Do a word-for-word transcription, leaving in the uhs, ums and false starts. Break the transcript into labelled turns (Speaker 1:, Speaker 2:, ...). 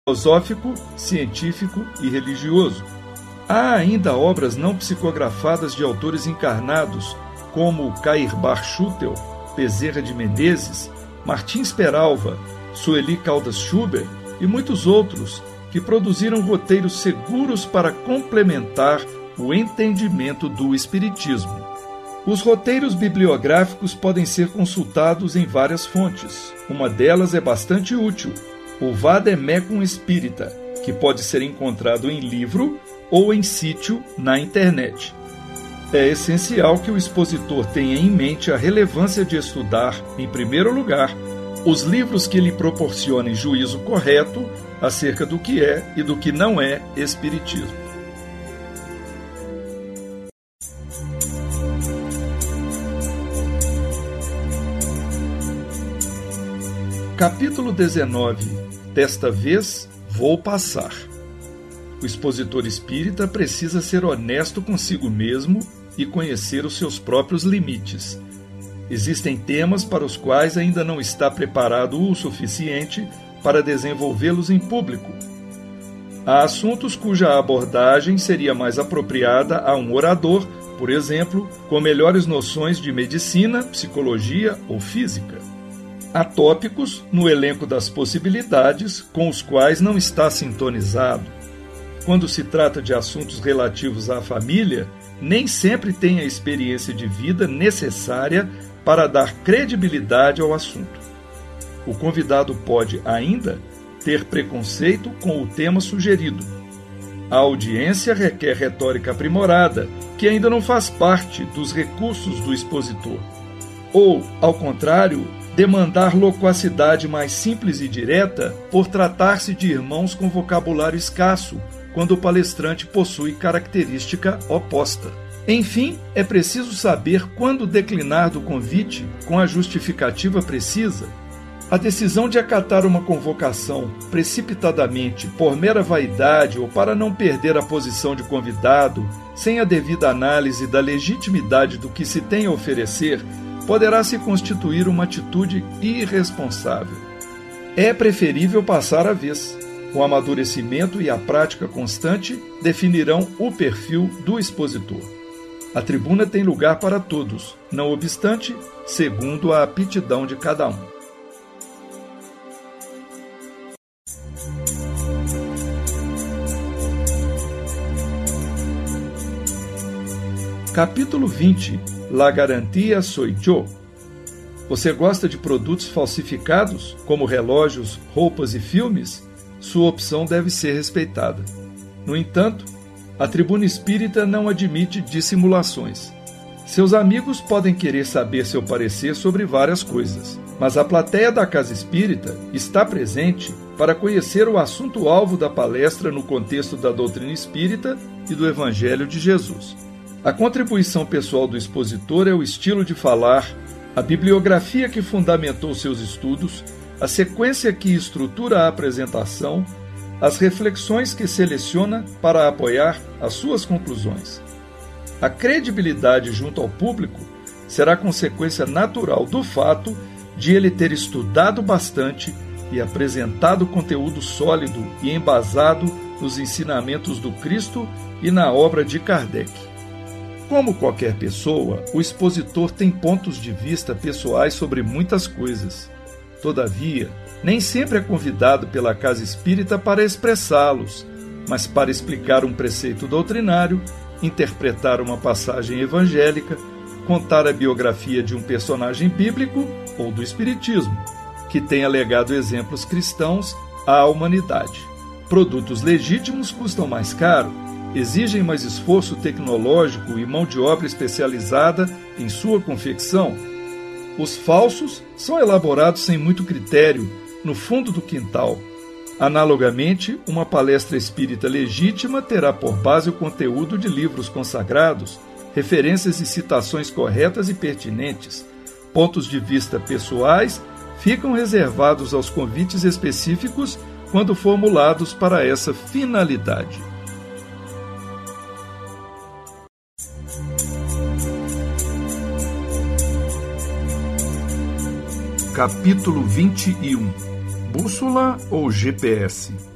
Speaker 1: filosófico, científico e religioso. Há ainda obras não psicografadas de autores encarnados, como Cair Barchutel, Bezerra de Menezes, Martins Peralva, Sueli Caldas Schubert e muitos outros, que produziram roteiros seguros para complementar o entendimento do Espiritismo. Os roteiros bibliográficos podem ser consultados em várias fontes. Uma delas é bastante útil, o Vademecum Espírita, que pode ser encontrado em livro ou em sítio na internet. É essencial que o expositor tenha em mente a relevância de estudar, em primeiro lugar, os livros que lhe proporcionem juízo correto acerca do que é e do que não é Espiritismo. Capítulo dezenove. Desta vez, vou passar. O expositor espírita precisa ser honesto consigo mesmo e conhecer os seus próprios limites. Existem temas para os quais ainda não está preparado o suficiente para desenvolvê-los em público. Há assuntos cuja abordagem seria mais apropriada a um orador, por exemplo, com melhores noções de medicina, psicologia ou física. Há tópicos no elenco das possibilidades com os quais não está sintonizado. Quando se trata de assuntos relativos à família, nem sempre tem a experiência de vida necessária para dar credibilidade ao assunto. O convidado pode, ainda, ter preconceito com o tema sugerido. A audiência requer retórica aprimorada, que ainda não faz parte dos recursos do expositor. Ou, ao contrário, demandar loquacidade mais simples e direta por tratar-se de irmãos com vocabulário escasso, quando o palestrante possui característica oposta. Enfim, é preciso saber quando declinar do convite com a justificativa precisa. A decisão de acatar uma convocação precipitadamente por mera vaidade ou para não perder a posição de convidado, sem a devida análise da legitimidade do que se tem a oferecer, poderá se constituir uma atitude irresponsável. É preferível passar a vez. O amadurecimento e a prática constante definirão o perfil do expositor. A tribuna tem lugar para todos, não obstante, segundo a aptidão de cada um. Capítulo vinte. La Garantia Soy Yo. Você gosta de produtos falsificados, como relógios, roupas e filmes? Sua opção deve ser respeitada. No entanto, a tribuna espírita não admite dissimulações. Seus amigos podem querer saber seu parecer sobre várias coisas, mas a plateia da casa espírita está presente para conhecer o assunto-alvo da palestra no contexto da doutrina espírita e do Evangelho de Jesus. A contribuição pessoal do expositor é o estilo de falar, a bibliografia que fundamentou seus estudos, a sequência que estrutura a apresentação, as reflexões que seleciona para apoiar as suas conclusões. A credibilidade junto ao público será consequência natural do fato de ele ter estudado bastante e apresentado conteúdo sólido e embasado nos ensinamentos do Cristo e na obra de Kardec. Como qualquer pessoa, o expositor tem pontos de vista pessoais sobre muitas coisas. Todavia, nem sempre é convidado pela casa espírita para expressá-los, mas para explicar um preceito doutrinário, interpretar uma passagem evangélica, contar a biografia de um personagem bíblico ou do espiritismo, que tenha legado exemplos cristãos à humanidade. Produtos legítimos custam mais caro, exigem mais esforço tecnológico e mão de obra especializada em sua confecção. Os falsos são elaborados sem muito critério, no fundo do quintal. Analogamente, uma palestra espírita legítima terá por base o conteúdo de livros consagrados, referências e citações corretas e pertinentes. Pontos de vista pessoais ficam reservados aos convites específicos quando formulados para essa finalidade. Capítulo vinte e um. Bússola ou G P S?